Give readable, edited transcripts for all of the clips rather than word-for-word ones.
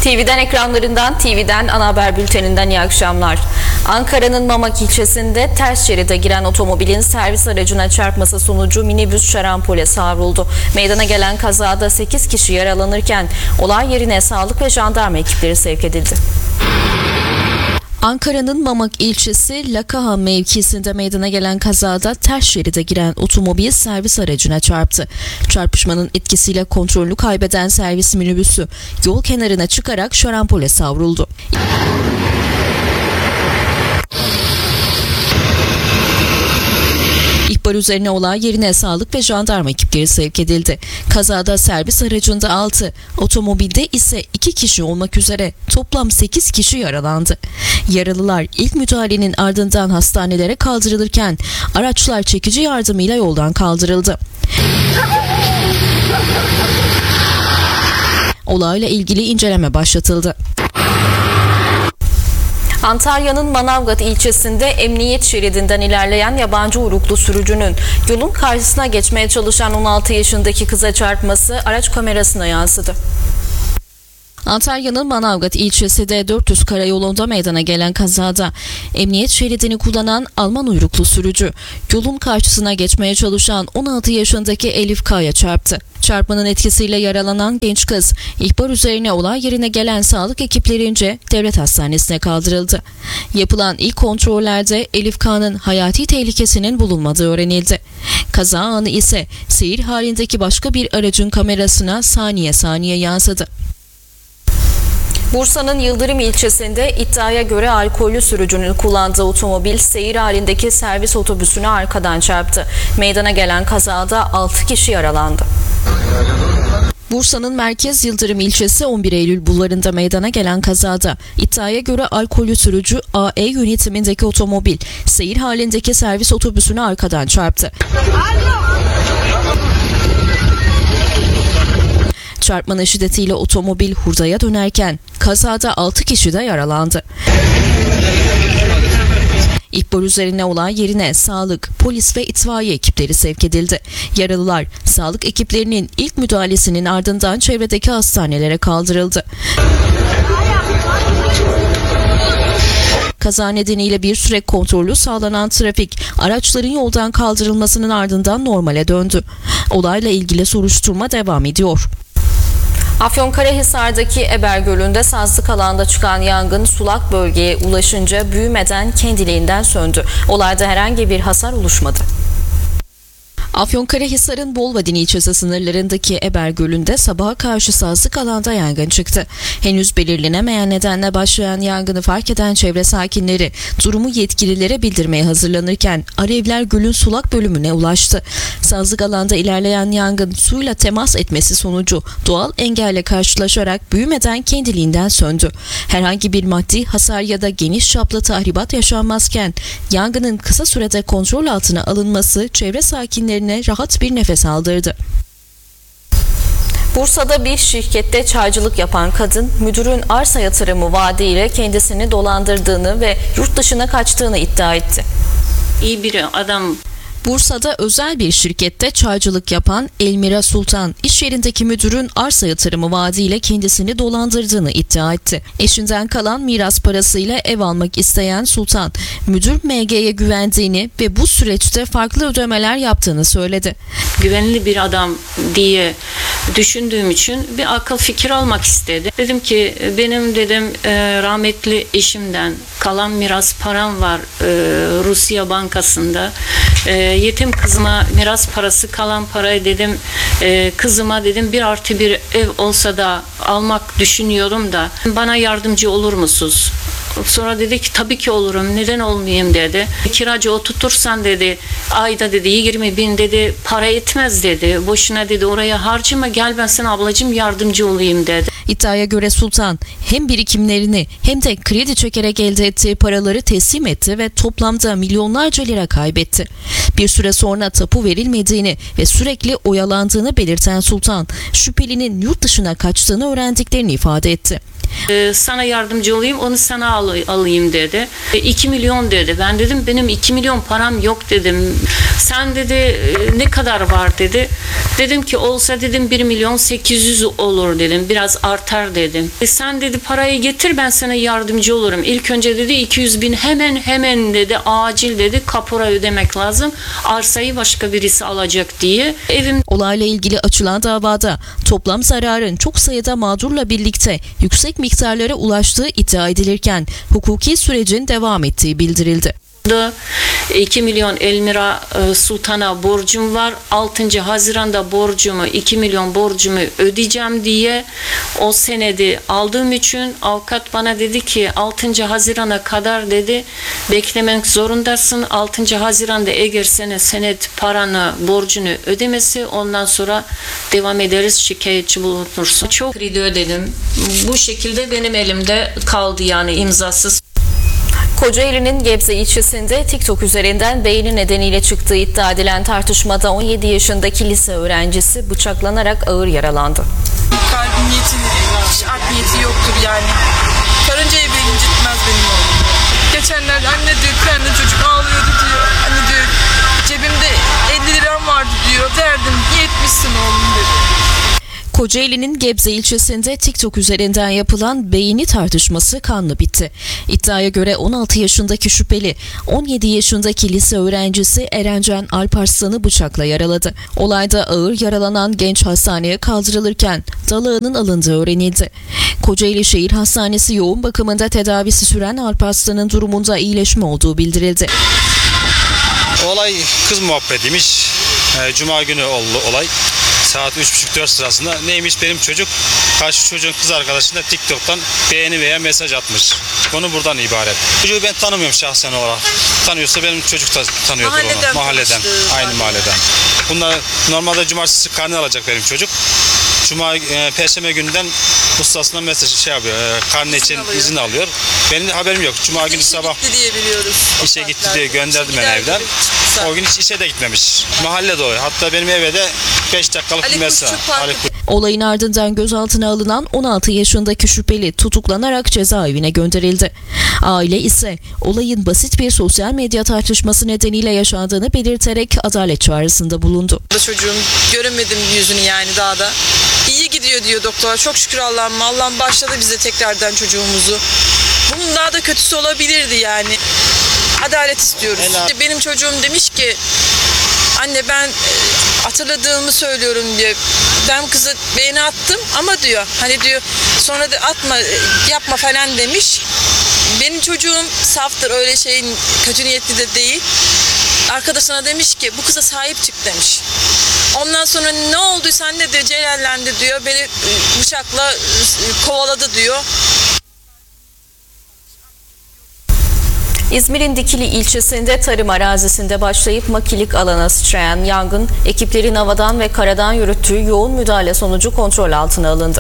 TV'den ekranlarından, TV'den ana haber bülteninden iyi akşamlar. Ankara'nın Mamak ilçesinde ters şeride giren otomobilin servis aracına çarpması sonucu minibüs şarampole savruldu. Meydana gelen kazada 8 kişi yaralanırken olay yerine sağlık ve jandarma ekipleri sevk edildi. Ankara'nın Mamak ilçesi Lakaha mevkisinde meydana gelen kazada ters şeride giren otomobil servis aracına çarptı. Çarpışmanın etkisiyle kontrolünü kaybeden servis minibüsü yol kenarına çıkarak şarampole savruldu. İhbar üzerine olay yerine sağlık ve jandarma ekipleri sevk edildi. Kazada servis aracında 6, otomobilde ise 2 kişi olmak üzere toplam 8 kişi yaralandı. Yaralılar ilk müdahalenin ardından hastanelere kaldırılırken araçlar çekici yardımıyla yoldan kaldırıldı. Olayla ilgili inceleme başlatıldı. Antalya'nın Manavgat ilçesinde emniyet şeridinden ilerleyen yabancı uyruklu sürücünün yolun karşısına geçmeye çalışan 16 yaşındaki kıza çarpması araç kamerasına yansıdı. Antalya'nın Manavgat ilçesi D400 karayolunda meydana gelen kazada emniyet şeridini kullanan Alman uyruklu sürücü yolun karşısına geçmeye çalışan 16 yaşındaki Elif K'ya çarptı. Çarpmanın etkisiyle yaralanan genç kız ihbar üzerine olay yerine gelen sağlık ekiplerince devlet hastanesine kaldırıldı. Yapılan ilk kontrollerde Elif K'nın hayati tehlikesinin bulunmadığı öğrenildi. Kaza anı ise seyir halindeki başka bir aracın kamerasına saniye saniye yansıdı. Bursa'nın Yıldırım ilçesinde iddiaya göre alkollü sürücünün kullandığı otomobil seyir halindeki servis otobüsüne arkadan çarptı. Meydana gelen kazada 6 kişi yaralandı. Bursa'nın merkez Yıldırım ilçesi 11 Eylül bulvarında meydana gelen kazada iddiaya göre alkollü sürücü AE yönetimindeki otomobil seyir halindeki servis otobüsüne arkadan çarptı. Çarpmanın şiddetiyle otomobil hurdaya dönerken kazada 6 kişi de yaralandı. İhbar üzerine olay yerine sağlık, polis ve itfaiye ekipleri sevk edildi. Yaralılar sağlık ekiplerinin ilk müdahalesinin ardından çevredeki hastanelere kaldırıldı. Kaza nedeniyle bir süre kontrolü sağlanan trafik araçların yoldan kaldırılmasının ardından normale döndü. Olayla ilgili soruşturma devam ediyor. Afyonkarahisar'daki Eber Gölü'nde sazlık alanda çıkan yangın sulak bölgeye ulaşınca büyümeden kendiliğinden söndü. Olayda herhangi bir hasar oluşmadı. Afyonkarahisar'ın Bolvadin ilçesi sınırlarındaki Eber Gölü'nde sabaha karşı sazlık alanda yangın çıktı. Henüz belirlenemeyen nedenle başlayan yangını fark eden çevre sakinleri durumu yetkililere bildirmeye hazırlanırken alevler gölün sulak bölümüne ulaştı. Sazlık alanda ilerleyen yangın suyla temas etmesi sonucu doğal engelle karşılaşarak büyümeden kendiliğinden söndü. Herhangi bir maddi hasar ya da geniş çaplı tahribat yaşanmazken yangının kısa sürede kontrol altına alınması çevre sakinlerine rahat bir nefes aldırdı. Bursa'da bir şirkette çaycılık yapan kadın, müdürün arsa yatırımı vaadiyle kendisini dolandırdığını ve yurt dışına kaçtığını iddia etti. İyi bir adam. Bursa'da özel bir şirkette çaycılık yapan Elmira Sultan, iş yerindeki müdürün arsa yatırımı vaadiyle kendisini dolandırdığını iddia etti. Eşinden kalan miras parasıyla ev almak isteyen Sultan, müdür MG'ye güvendiğini ve bu süreçte farklı ödemeler yaptığını söyledi. Güvenli bir adam diye düşündüğüm için bir akıl fikir almak istedi. Dedim ki benim rahmetli eşimden kalan miras param var Rusya Bankası'nda. Yetim kızıma miras parası kalan parayı kızıma 1+1 ev olsa da almak düşünüyorum da bana yardımcı olur musunuz? Sonra dedi ki tabii ki olurum, neden olmayayım dedi. Kiracı oturtursan ayda 20.000 para etmez dedi. Boşuna oraya harcama, gel ben sana ablacığım yardımcı olayım dedi. İddiaya göre Sultan hem birikimlerini hem de kredi çekerek elde ettiği paraları teslim etti ve toplamda milyonlarca lira kaybetti. Bir süre sonra tapu verilmediğini ve sürekli oyalandığını belirten Sultan, şüphelinin yurt dışına kaçtığını öğrendiklerini ifade etti. Sana yardımcı olayım, onu sana alayım dedi. 2 milyon dedi. Ben dedim benim 2 milyon param yok dedim. Sen dedi ne kadar var dedi. Dedim ki olsa dedim 1 milyon 800 olur dedim. Biraz artar dedim. Sen dedi parayı getir, ben sana yardımcı olurum. İlk önce dedi 200 bin hemen dedi, acil dedi, kapora ödemek lazım. Arsayı başka birisi alacak diye. Olayla ilgili açılan davada toplam zararın çok sayıda mağdurla birlikte yüksek miktarlara ulaştığı iddia edilirken hukuki sürecin devam ettiği bildirildi. 2 milyon Elmira Sultan'a borcum var. 6. Haziran'da borcumu 2 milyon borcumu ödeyeceğim diye o senedi aldığım için avukat bana dedi ki 6. Haziran'a kadar dedi beklemek zorundasın. 6. Haziran'da eğer senet paranı borcunu ödemesi, ondan sonra devam ederiz, şikayetçi bulunursun. Çok kredi ödedim. Bu şekilde benim elimde kaldı, yani imzasız. Kocaeli'nin Gebze ilçesinde TikTok üzerinden beğeni nedeniyle çıktığı iddia edilen tartışmada 17 yaşındaki lise öğrencisi bıçaklanarak ağır yaralandı. Kalbin niyeti, art niyeti yoktur yani. Karıncayı bile incitmez benim oğlum. Geçenlerde anne diyor, kendi çocuk ağlıyordu diyor. Anne diyor, cebimde 50 liram vardı diyor. Derdim, niye etmişsin oğlum dedi. Kocaeli'nin Gebze ilçesinde TikTok üzerinden yapılan beğeni tartışması kanlı bitti. İddiaya göre 16 yaşındaki şüpheli 17 yaşındaki lise öğrencisi Erencan Alparslan'ı bıçakla yaraladı. Olayda ağır yaralanan genç hastaneye kaldırılırken dalağının alındığı öğrenildi. Kocaeli Şehir Hastanesi yoğun bakımında tedavisi süren Alparslan'ın durumunda iyileşme olduğu bildirildi. Olay kız muhabbetiymiş. Cuma günü oldu olay. Saat 3.30-4 sırasında neymiş, benim çocuk karşı çocuğun kız arkadaşına TikTok'tan beğeni veya mesaj atmış. Konu buradan ibaret. Çocuğu ben tanımıyorum şahsen olarak. Tanıyorsa benim çocuk da tanıyordur onu. Mahalleden. Aynı mahalleden. Bunlar normalde cumartesi karne alacak benim çocuk. Perşembe günden ustasından mesaj yapıyor. Karne için izin alıyor. Benim de haberim yok. Cuma günü sabah diye biliyoruz. İşe gitti diye gönderdim ben evden. O gün hiç işe de gitmemiş. Mahalle dolu. Hatta benim eve de 5 dakikalık bir mesafe. Olayın ardından gözaltına alınan 16 yaşındaki şüpheli tutuklanarak cezaevine gönderildi. Aile ise olayın basit bir sosyal medya tartışması nedeniyle yaşandığını belirterek adalet çağrısında bulundu. Çocuğum göremedim yüzünü yani daha da. İyi gidiyor diyor doktor. Çok şükür Allah'ım. Allah'ım başladı bize tekrardan çocuğumuzu. Bunun daha da kötüsü olabilirdi yani. Adalet istiyoruz. Benim çocuğum demiş ki anne ben hatırladığımı söylüyorum diyor. Ben kızı beğeni attım ama diyor hani diyor sonra da atma yapma falan demiş. Benim çocuğum saftır, öyle şeyin kötü niyetli de değil. Arkadaşına demiş ki bu kıza sahip çık demiş. Ondan sonra ne olduysa anne diyor celallendi diyor. Beni bıçakla kovaladı diyor. İzmir'in Dikili ilçesinde tarım arazisinde başlayıp makilik alana sıçrayan yangın ekiplerin havadan ve karadan yürüttüğü yoğun müdahale sonucu kontrol altına alındı.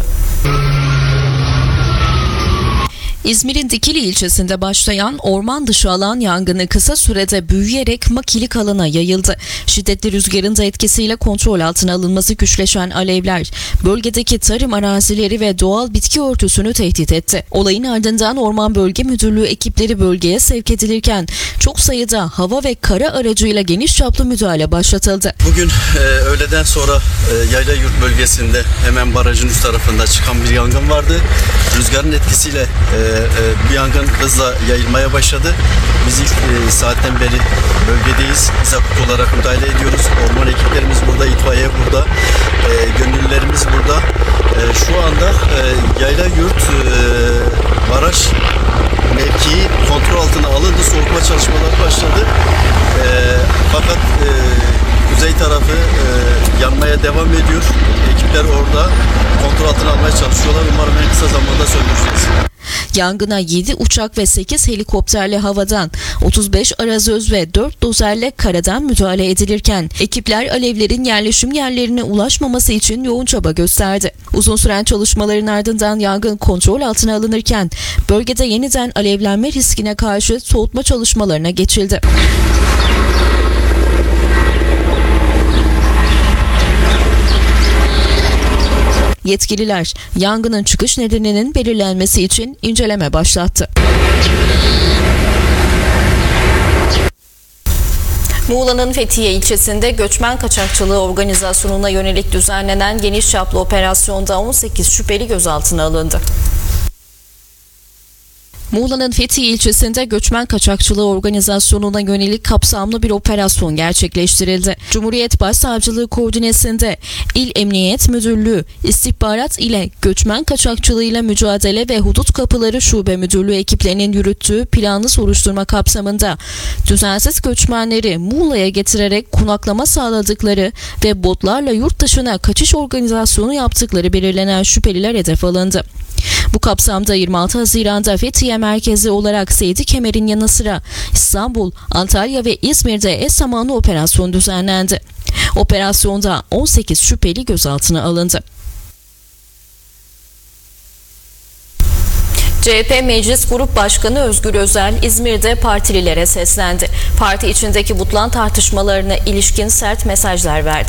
İzmir'in Dikili ilçesinde başlayan orman dışı alan yangını kısa sürede büyüyerek makilik alana yayıldı. Şiddetli rüzgarın da etkisiyle kontrol altına alınması güçleşen alevler bölgedeki tarım arazileri ve doğal bitki örtüsünü tehdit etti. Olayın ardından Orman Bölge Müdürlüğü ekipleri bölgeye sevk edilirken çok sayıda hava ve kara aracıyla geniş çaplı müdahale başlatıldı. Bugün öğleden sonra Yaylayurt bölgesinde hemen barajın üst tarafında çıkan bir yangın vardı. Rüzgarın etkisiyle bir yangın hızla yayılmaya başladı. Biz ilk saatten beri bölgedeyiz. Biz akut olarak müdahale ediyoruz. Orman ekiplerimiz burada, itfaiye burada, gönüllülerimiz burada. Şu anda Yaylayurt baraj mevkii kontrol altına alındı. Soğutma çalışmaları başladı. Fakat kuzey tarafı yanmaya devam ediyor. Ekipler orada kontrol altına almaya çalışıyorlar. Umarım en kısa zamanda söndüreceğiz. Yangına 7 uçak ve 8 helikopterle havadan, 35 arazöz ve 4 dozerle karadan müdahale edilirken ekipler alevlerin yerleşim yerlerine ulaşmaması için yoğun çaba gösterdi. Uzun süren çalışmaların ardından yangın kontrol altına alınırken bölgede yeniden alevlenme riskine karşı soğutma çalışmalarına geçildi. Yetkililer yangının çıkış nedeninin belirlenmesi için inceleme başlattı. Muğla'nın Fethiye ilçesinde göçmen kaçakçılığı organizasyonuna yönelik düzenlenen geniş çaplı operasyonda 18 şüpheli gözaltına alındı. Muğla'nın Fethiye ilçesinde göçmen kaçakçılığı organizasyonuna yönelik kapsamlı bir operasyon gerçekleştirildi. Cumhuriyet Başsavcılığı koordinesinde İl Emniyet Müdürlüğü, İstihbarat ile Göçmen Kaçakçılığıyla Mücadele ve Hudut Kapıları Şube Müdürlüğü ekiplerinin yürüttüğü planlı soruşturma kapsamında düzensiz göçmenleri Muğla'ya getirerek konaklama sağladıkları ve botlarla yurt dışına kaçış organizasyonu yaptıkları belirlenen şüpheliler hedef alındı. Bu kapsamda 26 Haziran'da Fethiye merkezi olarak Seydi Kemer'in yanı sıra İstanbul, Antalya ve İzmir'de eş zamanlı operasyon düzenlendi. Operasyonda 18 şüpheli gözaltına alındı. CHP Meclis Grup Başkanı Özgür Özel İzmir'de partililere seslendi. Parti içindeki butlan tartışmalarına ilişkin sert mesajlar verdi.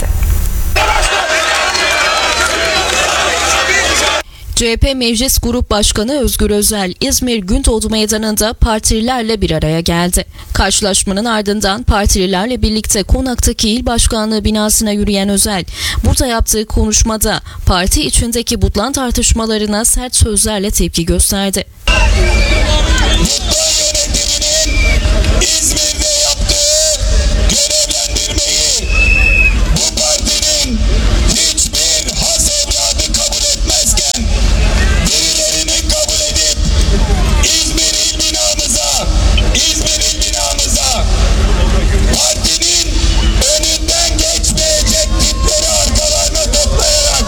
CHP Meclis Grup Başkanı Özgür Özel, İzmir Gündoğdu Meydanı'nda partililerle bir araya geldi. Karşılaşmanın ardından partililerle birlikte Konak'taki il başkanlığı binasına yürüyen Özel, burada yaptığı konuşmada parti içindeki butlan tartışmalarına sert sözlerle tepki gösterdi. İzmir'de yaptığı görevlendirmeyi bu partinin hiçbir has evladı kabul etmezken birilerinin kabul edip İzmir il binamıza partinin önünden geçmeyecek tipleri arkalarına toplayarak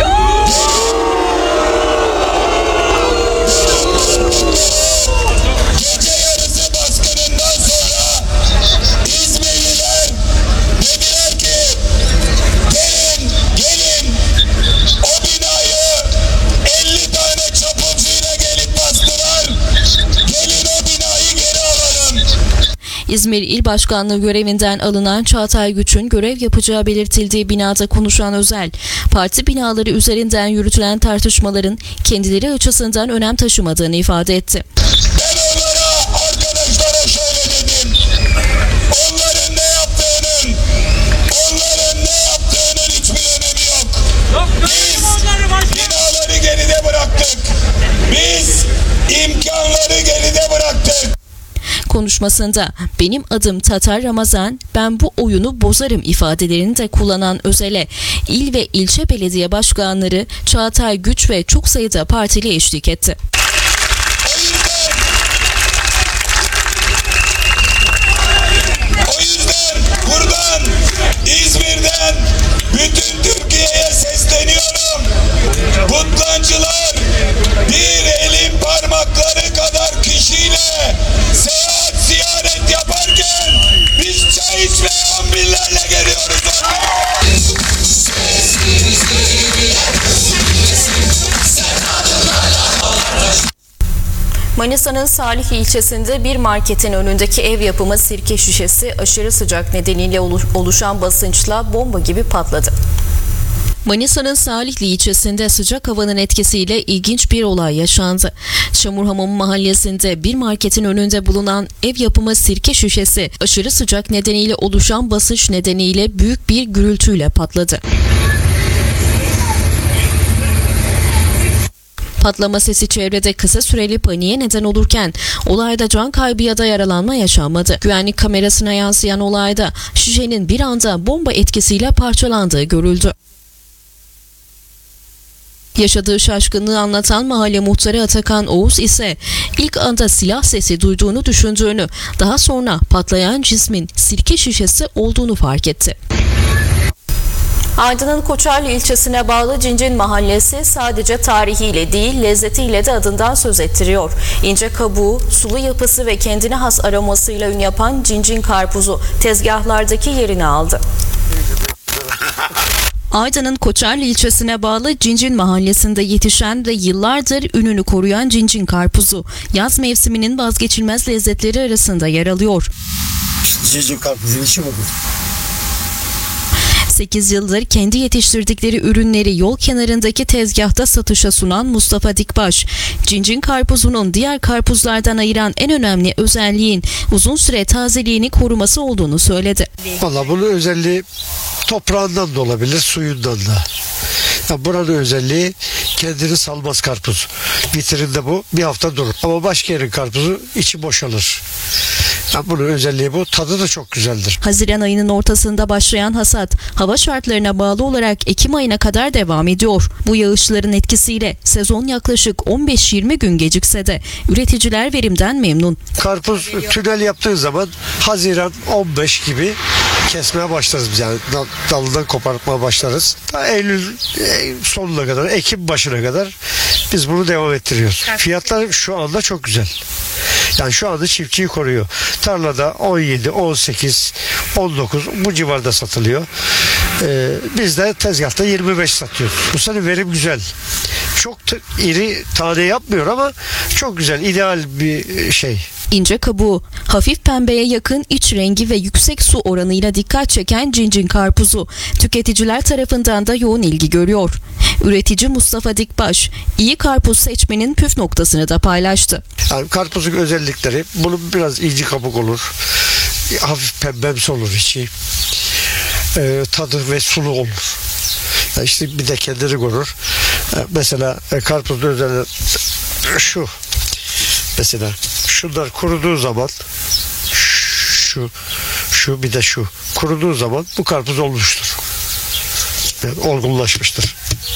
gece yarısı baskınından sonra İzmirliler dediler ki gelin o binayı 50 tane çapulcuyla gelip bastılar, gelin o binayı geri alalım. İzmir İl Başkanlığı görevinden alınan Çağatay Güç'ün görev yapacağı belirtildiği binada konuşan Özel, parti binaları üzerinden yürütülen tartışmaların kendileri açısından önem taşımadığını ifade etti. Ben onlara, arkadaşlara şöyle dedim. Onların ne yaptığının hiçbir önemi yok. Biz binaları geride bıraktık. Biz imkanları geride bıraktık. Konuşmasında benim adım Tatar Ramazan, ben bu oyunu bozarım ifadelerini de kullanan Özel'e il ve ilçe belediye başkanları Çağatay Güç ve çok sayıda partili eşlik etti. O yüzden buradan İzmir'den bütün Türkiye'ye sesleniyorum. Putlancılar bir elin parmakları kadar kişiyle seyahat ziyaret yaparken biz çay içmeye 11'lerle geliyoruz. Manisa'nın Salihli ilçesinde bir marketin önündeki ev yapımı sirke şişesi aşırı sıcak nedeniyle oluşan basınçla bomba gibi patladı. Manisa'nın Salihli ilçesinde sıcak havanın etkisiyle ilginç bir olay yaşandı. Çamurhamamı mahallesinde bir marketin önünde bulunan ev yapımı sirke şişesi aşırı sıcak nedeniyle oluşan basınç nedeniyle büyük bir gürültüyle patladı. Patlama sesi çevrede kısa süreli paniğe neden olurken olayda can kaybı ya da yaralanma yaşanmadı. Güvenlik kamerasına yansıyan olayda şişenin bir anda bomba etkisiyle parçalandığı görüldü. Yaşadığı şaşkınlığı anlatan mahalle muhtarı Atakan Oğuz ise ilk anda silah sesi duyduğunu düşündüğünü, daha sonra patlayan cismin sirke şişesi olduğunu fark etti. Aydın'ın Koçarlı ilçesine bağlı Cincin Mahallesi sadece tarihiyle değil lezzetiyle de adından söz ettiriyor. İnce kabuğu, sulu yapısı ve kendine has aromasıyla ün yapan Cincin karpuzu tezgahlardaki yerini aldı. Aydın'ın Koçarlı ilçesine bağlı Cincin Mahallesi'nde yetişen ve yıllardır ününü koruyan Cincin karpuzu yaz mevsiminin vazgeçilmez lezzetleri arasında yer alıyor. Cincin karpuzun işi budur. 8 yıldır kendi yetiştirdikleri ürünleri yol kenarındaki tezgahta satışa sunan Mustafa Dikbaş, cincin karpuzunun diğer karpuzlardan ayıran en önemli özelliğin uzun süre tazeliğini koruması olduğunu söyledi. Valla bunun özelliği toprağından da olabilir, suyundan da. Ya buranın özelliği kendini salmaz karpuz. Vitrinde bu bir hafta durur. Ama başka yerin karpuzu içi boşalır. Ya bunun özelliği bu. Tadı da çok güzeldir. Haziran ayının ortasında başlayan hasat, hava şartlarına bağlı olarak Ekim ayına kadar devam ediyor. Bu yağışların etkisiyle sezon yaklaşık 15-20 gün gecikse de üreticiler verimden memnun. Karpuz tünel yaptığı zaman Haziran 15 gibi kesmeye başlarız biz, yani dalından kopartmaya başlarız. Ta Eylül sonuna kadar, Ekim başına kadar biz bunu devam ettiriyoruz. Fiyatlar şu anda çok güzel. Yani şu anda çiftçiyi koruyor. Tarlada 17, 18, 19 bu civarda satılıyor. Biz de tezgahta 25 satıyoruz. Bu sene verim güzel. Çok iri tane yapmıyor ama çok güzel, ideal bir şey. İnce kabuğu, hafif pembeye yakın iç rengi ve yüksek su oranıyla dikkat çeken cincin karpuzu tüketiciler tarafından da yoğun ilgi görüyor. Üretici Mustafa Dikbaş, iyi karpuz seçmenin püf noktasını da paylaştı. Yani karpuzun özellikleri, bunun biraz ince kabuk olur, hafif pembemsi olur içi, tadı ve sulu olur. Yani işte bir de kendini korur. Mesela karpuzun özelliği şu. Mesela şunlar kuruduğu zaman şu bir de şu kuruduğu zaman bu karpuz olmuştur. Yani olgunlaşmıştır.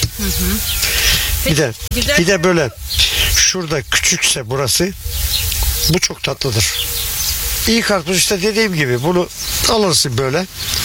Bir de böyle şurada küçükse burası, bu çok tatlıdır. İyi karpuz işte dediğim gibi bunu alırsın böyle.